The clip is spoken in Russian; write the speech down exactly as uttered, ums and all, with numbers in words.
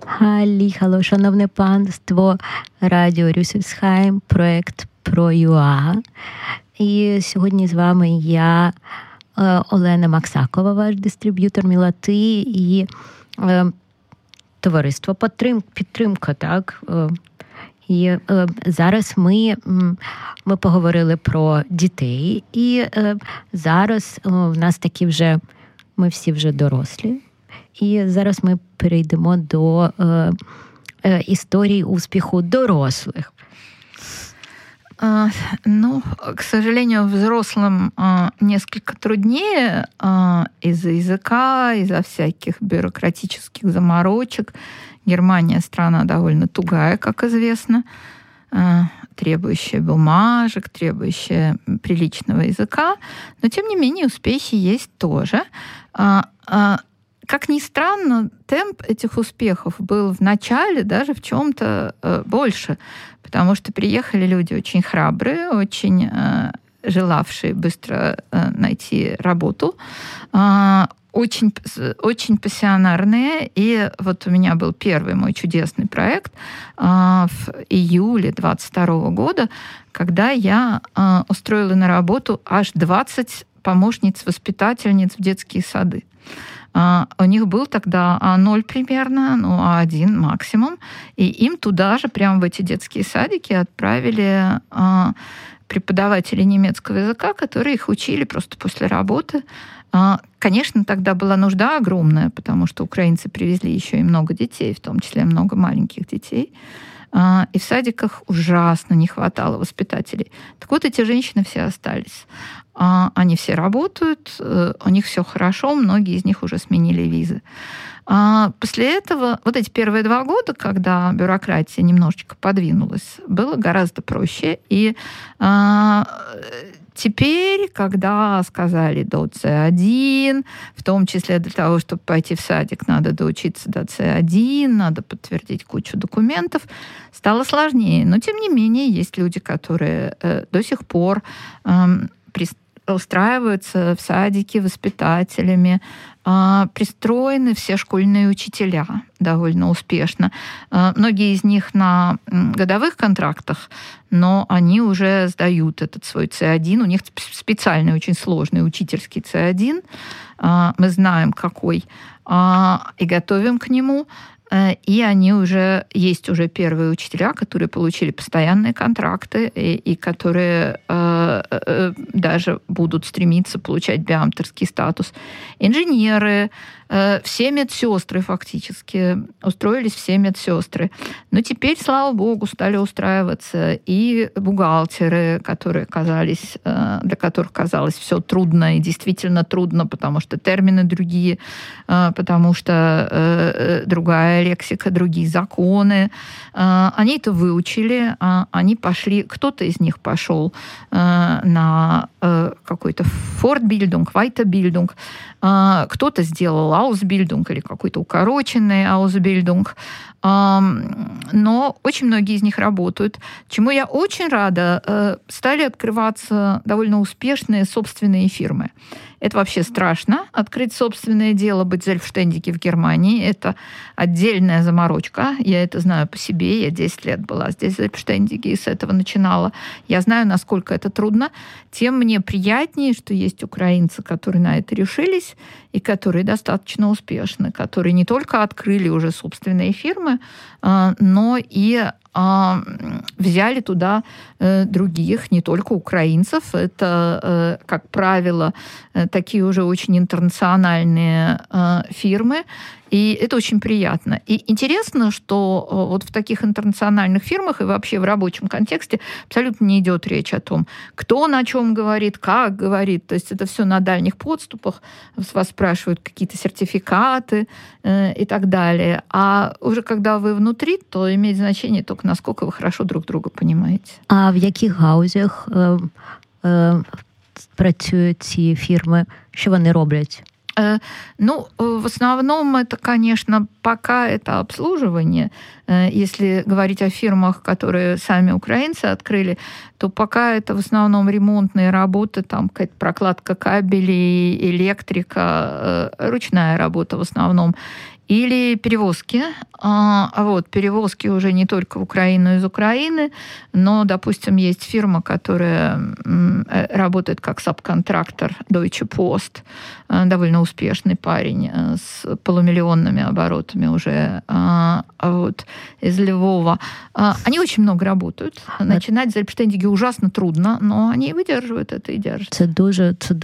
Халло, шановне панство, радіо Рюссельсхайм, проект ProUA. І сьогодні з вами я, Олена Максакова, ваш дистриб'ютор Мілати, і е, товариство підтримка, так? І е, зараз ми, ми поговорили про дітей, і е, зараз е, в нас такі вже, ми всі вже дорослі. І зараз ми перейдемо до е, е, істории успеху дорослых. А, ну, к сожалению, взрослым а, несколько труднее а, из-за языка, из-за всяких бюрократических заморочек. Германия страна довольно тугая, как известно, а, требующая бумажек, требующая приличного языка. Но, тем не менее, успехи есть тоже. А, а, Как ни странно, темп этих успехов был в начале даже в чем-то э, больше, потому что приехали люди очень храбрые, очень э, желавшие быстро э, найти работу, э, очень, очень пассионарные. И вот у меня был первый мой чудесный проект э, в июле двадцать второго года, когда я э, устроила на работу аж двадцать помощниц-воспитательниц в детские сады. Uh, у них был тогда а ноль примерно, ну, а один максимум. И им туда же, прямо в эти детские садики, отправили uh, преподавателей немецкого языка, которые их учили просто после работы. Uh, конечно, тогда была нужда огромная, потому что украинцы привезли еще и много детей, в том числе много маленьких детей. Uh, и в садиках ужасно не хватало воспитателей. Так вот, эти женщины все остались. Они все работают, у них все хорошо, многие из них уже сменили визы. После этого, вот эти первые два года, когда бюрократия немножечко подвинулась, было гораздо проще. И теперь, когда сказали до С один, в том числе для того, чтобы пойти в садик, надо доучиться до С один, надо подтвердить кучу документов, стало сложнее. Но, тем не менее, есть люди, которые до сих пор устраиваются в садике воспитателями, пристроены все школьные учителя довольно успешно. Многие из них на годовых контрактах, но они уже сдают этот свой С один. У них специальный, очень сложный учительский С один. Мы знаем, какой, и готовим к нему. И они уже, есть уже первые учителя, которые получили постоянные контракты и, и которые э, э, даже будут стремиться получать биамтерский статус. Инженеры, э, все медсестры фактически, устроились все медсестры. Но теперь, слава богу, стали устраиваться и бухгалтеры, которые казались, э, для которых казалось все трудно и действительно трудно, потому что термины другие, э, потому что э, другая лексика, другие законы. Они это выучили, они пошли, кто-то из них пошел на какой-то Fortbildung, Weiterbildung, кто-то сделал Ausbildung или какой-то укороченный Ausbildung, но очень многие из них работают, чему я очень рада. Стали открываться довольно успешные собственные фирмы. Это вообще страшно. Открыть собственное дело, быть зельфштендике в Германии — это отдельная заморочка. Я это знаю по себе. Я десять лет была здесь в зельфштендике и с этого начинала. Я знаю, насколько это трудно. Тем мне приятнее, что есть украинцы, которые на это решились и которые достаточно успешны, которые не только открыли уже собственные фирмы, но и взяли туда других, не только украинцев. Это, как правило, такие уже очень интернациональные фирмы. И это очень приятно. И интересно, что вот в таких интернациональных фирмах и вообще в рабочем контексте абсолютно не идет речь о том, кто на чем говорит, как говорит. То есть это все на дальних подступах. С вас спрашивают какие-то сертификаты э, и так далее. А уже когда вы внутри, то имеет значение только, насколько вы хорошо друг друга понимаете. А в яких гаузях е, е, працюють ці фірми? Що вони роблять? Ну, в основном это, конечно, пока это обслуживание. Если говорить о фирмах, которые сами украинцы открыли, то пока это в основном ремонтные работы, там какая-то прокладка кабелей, электрика, ручная работа в основном. Или перевозки. А вот перевозки уже не только в Украину из Украины, но, допустим, есть фирма, которая работает как сабконтрактор Deutsche Post, довольно успешный парень с полумиллионными оборотами уже вот, из Львова. Они очень много работают. Начинать з Ельпштейндиги ужасно трудно, но они выдерживают это и держат. Це дуже, це